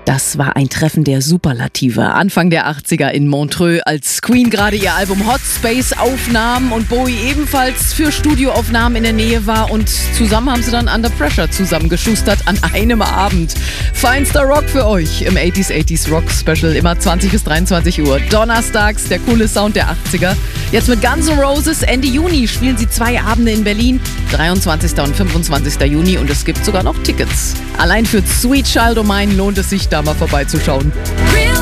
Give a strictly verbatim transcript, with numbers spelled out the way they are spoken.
Das war ein Treffen der Superlative. Anfang der achtziger in Montreux, als Queen gerade ihr Album Hot Space aufnahm und Bowie ebenfalls für Studioaufnahmen in der Nähe war. Und zusammen haben sie dann Under Pressure zusammengeschustert an einem Abend. Feinster Rock für euch im achtziger achtziger Rock Special, immer zwanzig bis dreiundzwanzig Uhr. Donnerstags, der coole Sound der achtziger. Jetzt mit Guns N' Roses. Ende Juni spielen sie zwei Abende in Berlin, dreiundzwanzigster und fünfundzwanzigster Juni. Und es gibt sogar noch Tickets. Allein für Sweet Child O' Mine lohnt es sich, da mal vorbeizuschauen.